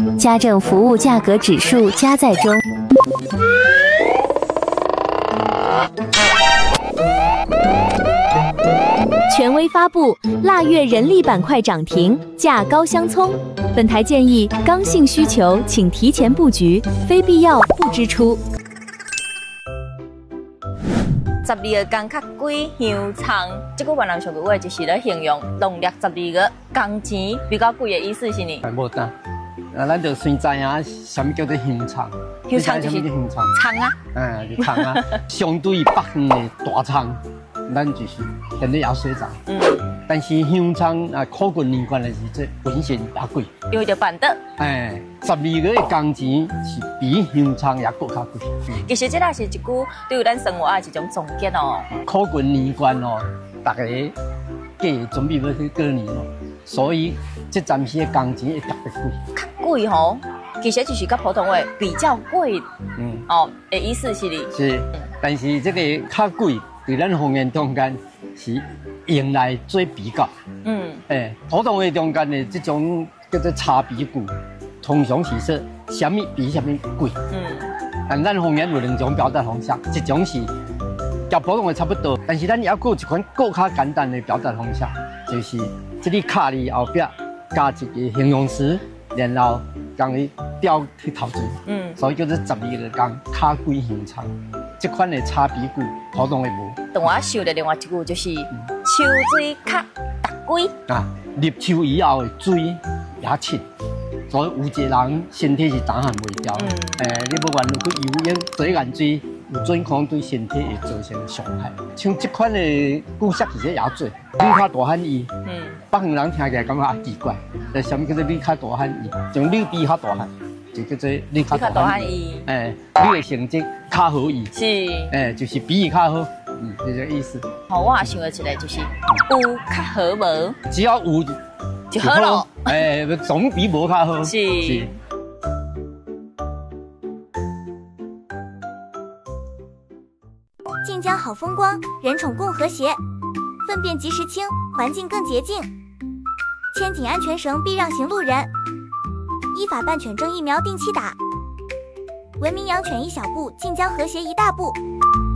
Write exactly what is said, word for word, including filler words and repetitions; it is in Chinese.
家政服务价格指数加载中。权威发布，腊月人力板块涨停，价高香葱。本台建议，刚性需求请提前布局，非必要不支出。 十二月刚较贵香肠，这个越南上句话就是咧形容农历十二月工钱比较贵的意思是呢？ 系无单，啊，咱就先知影什么叫做香肠。 香肠就是香肠， 葱啊， 嗯，就葱啊。相对于北方的大葱，咱就是现在也水涨。嗯。但是香肠啊，苦滚年关的是这本身也贵， 因为着办得。 哎，十二月的工钱是比香肠也更较贵。 其实这也是一句对于咱生活的一种总结哦。 苦滚年关哦，大家计准备要去过年咯，所以这暂时的工钱会特别贵。 较贵吼，其实就是跟普通话比较贵。嗯。哦，的意思是哩。 是，但是这个较贵，对咱方言中间是用来做比较。嗯。诶，普通话中间的这种叫做差比句，通常是说什么比什么贵。嗯。但咱方言有两种表达方式，一种是甲普通话差不多，但是咱也有一款更较简单的表达方式，就是这里卡里后壁加一个形容词，然后将伊调去头前。嗯。所以叫做十二个讲卡贵香肠。这款的差比句普通话无。 等我想的另外一句就是秋水较达贵啊，入秋以后的水也清，所以有一个人身体是打喊袂掉。嗯。诶、欸，你不管如果游泳做眼水，有准可能对身体会造成伤害。像这款的句式其实也做，你较大汉伊。嗯。北方人听起来感觉也奇怪，但什么叫做你较大汉伊？从你比较大汉。就叫做你较大汉伊，哎，你的成绩较好伊， 是， 哎，就是比伊较好，嗯，就这个意思。 好，我也想到一个，就是有较好无， 只要有就好咯， 哎，总比无较好。 是。 晋江好风光，人宠共和谐，粪便及时清，环境更洁净。牵紧安全绳，避让行路人。依法办犬证疫苗定期打，文明养犬一小步，晋江和谐一大步。